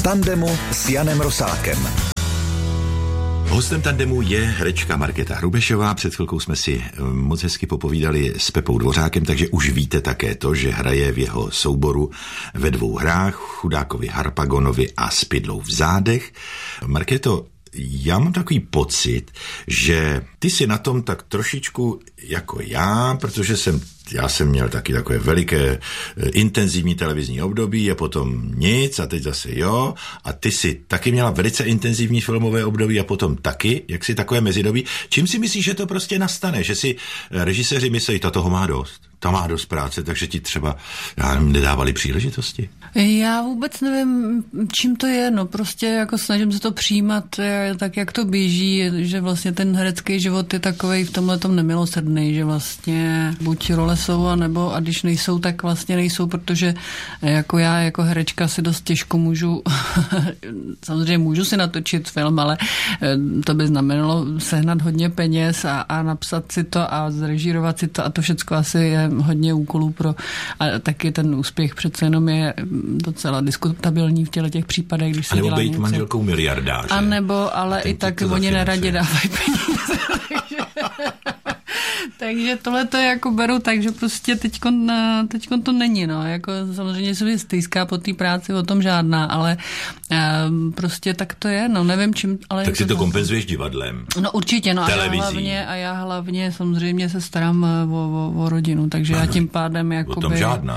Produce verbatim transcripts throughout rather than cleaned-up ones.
tandemu s Janem Rosákem. Hostem tandemu je herečka Markéta Hrubešová. Před chvilkou jsme si moc hezky popovídali s Pepou Dvořákem, takže už víte také to, že hraje v jeho souboru ve dvou hrách, Chudákovi Harpagonovi a Spidlou v zádech. Markéto, já mám takový pocit, že ty jsi na tom tak trošičku jako já, protože jsem Já jsem měl taky takové veliké intenzivní televizní období a potom nic a teď zase jo. A ty si taky měla velice intenzivní filmové období a potom taky, jak si takové mezidobí. Čím si myslíš, že to prostě nastane? Že si režiséři myslí, ta toho má dost. Ta má dost práce, takže ti třeba já nevím, nedávali příležitosti? Já vůbec nevím, čím to je, no prostě jako snažím se to přijímat tak, jak to běží, že vlastně ten herecký život je takovej v tomhletom nemilosrdný, že vlastně buď role jsou, a nebo a když nejsou, tak vlastně nejsou, protože jako já jako herečka si dost těžko můžu, samozřejmě můžu si natočit film, ale to by znamenalo sehnat hodně peněz a, a napsat si to a zrežírovat si to a to všecko asi je hodně úkolů pro, a taky ten úspěch přece jenom je docela diskutabilní v těle těch případech, když se dělá něco. A nebo být manželkou miliardáře. A nebo, ale i tak oni neradě dávají peníze. Takže tohle to jako beru tak, že prostě teďkon, teďkon to není, no, jako samozřejmě se stýská po té práci, o tom žádná, ale um, prostě tak to je, no, nevím čím, ale... Tak si to kompenzuješ divadlem. No určitě, no, televizí. a já hlavně, a já hlavně samozřejmě se starám o, o, o rodinu, takže já tím pádem jakoby... O tom žádná.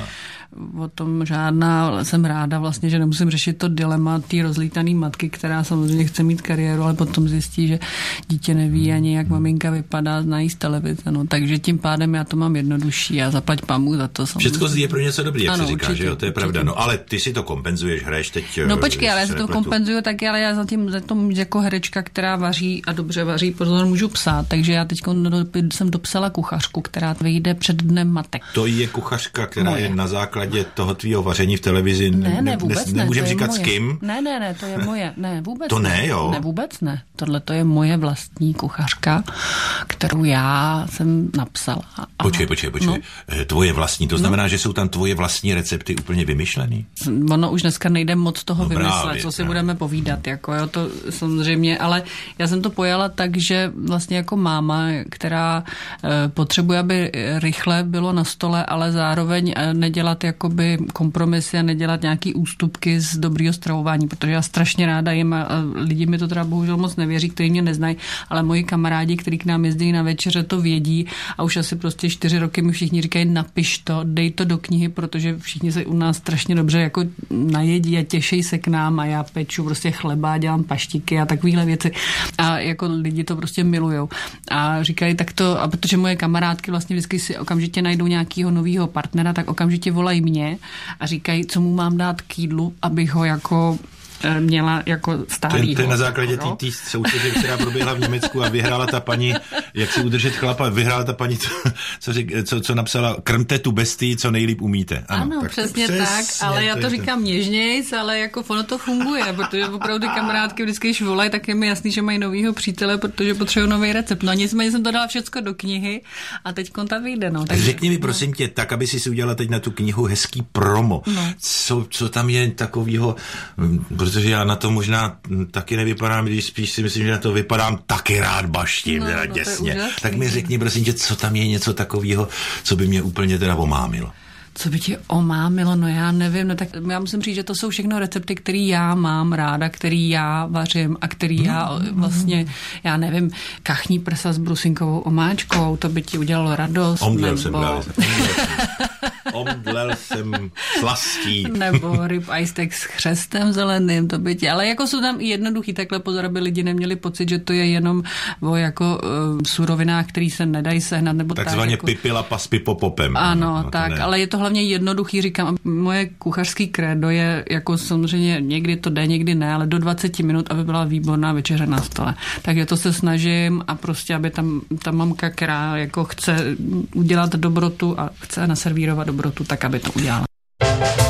O tom žádná, ale jsem ráda vlastně, že nemusím řešit to dilema té rozlítané matky, která samozřejmě chce mít kariéru, ale potom zjistí, že dítě neví ani, jak maminka vypadá, znají z televize, no, takže tím pádem já to mám jednodušší a zaplať pamu za to. Všechno je pro něco dobrý, jak ano, se říká, určitě, že jo, to je určitě. pravda. No ale ty si to kompenzuješ, hraješ teď. No počkej, ale já si to kompenzuju taky, ale já zatím za to jako herečka, která vaří a dobře vaří, pozor, můžu psát, takže já teď jsem dopsala kuchařku, která vyjde před dnem matek. To je kuchařka, která Moje. je na základě toho tvýho vaření v televizi. Ne, ne, vůbec ne. Nemůžem to říkat moje. s kým? Ne, ne, ne, to je moje. Ne, vůbec to ne, jo? Ne, vůbec ne. Tohle to je moje vlastní kuchařka, kterou já jsem napsala. A... Počkej, počkej, počkej. No. Tvoje vlastní, to znamená, no. že jsou tam tvoje vlastní recepty úplně vymyšlený? Ono už dneska nejde moc toho no, vymyslet, právě, co si právě. budeme povídat, jako jo, to samozřejmě, ale já jsem to pojala tak, že vlastně jako máma, která e, potřebuje, aby rychle bylo na stole, ale zároveň nedělat jakoby kompromisy a nedělat nějaký ústupky z dobrýho stravování, protože já strašně ráda jim a lidi mi to teda bohužel moc nevěří, kteří mě neznají, ale moji kamarádi, kteří k nám jezdí na večeře, to vědí a už asi prostě čtyři roky mi všichni říkají, napiš to, dej to do knihy, protože všichni se u nás strašně dobře jako najedí a těší se k nám a já peču prostě chleba, dělám paštiky a takovéhle věci a jako lidi to prostě milujou a říkají tak to, a protože moje kamarádky vlastně vždycky si okamžitě najdou nějakého nového partnera, tak okamžitě volají mě a říkají, co mu mám dát k jídlu, abych ho jako měla jako stálýho. To je na základě té soutěže, která proběhla v Německu a vyhrála ta paní, jak si udržet chlapa, vyhrála ta paní, co, co, řek, co, co napsala, krmte tu bestii, co nejlíp umíte. Ano, ano tak přesně, přesně tak, ale já to, to říkám něžnějc, ale jako ono to funguje, protože opravdu ty kamarádky vždycky, když volají, tak je mi jasný, že mají novýho přítele, protože potřebují nový recept. No nicméně jsem to dala všecko do knihy a teď ta vyjde. No, tak řekni mi prosím tě, tak, aby si si udělala teď na tu knihu hezký promo. No. Co, co tam je takovýho, protože já na to možná taky nevypadám, když spíš si myslím, že na to vypadám taky rád baštím, no, teda no, děsně. Tak mi řekni, prosím tě, co tam je něco takového, co by mě úplně teda omámilo. Co by tě omámilo, no já nevím, no tak já musím říct, že to jsou všechno recepty, které já mám ráda, který já vařím a který já vlastně, já nevím, kachní prsa s brusinkovou omáčkou, to by ti udělalo radost. Omdlel nebo... jsem právě. Omdlel jsem slastí. Nebo rib ice steak s chřestem zeleným, to by ti, ale jako jsou tam i jednoduchý, takhle pozor, aby lidi neměli pocit, že to je jenom o jako uh, surovinách, který se nedají sehnat, nebo tak. Takzvaně jako... pipilapa s pipopopem. Ano, no, tak, ne. Ale je to hlavně jednoduchý, říkám, moje kuchařský krédo je jako samozřejmě někdy to jde, někdy ne, ale do dvacet minut, aby byla výborná večeře na stole. Takže to se snažím a prostě, aby tam ta mamka, která jako chce udělat dobrotu a chce naservírovat dobrotu, tak aby to udělala.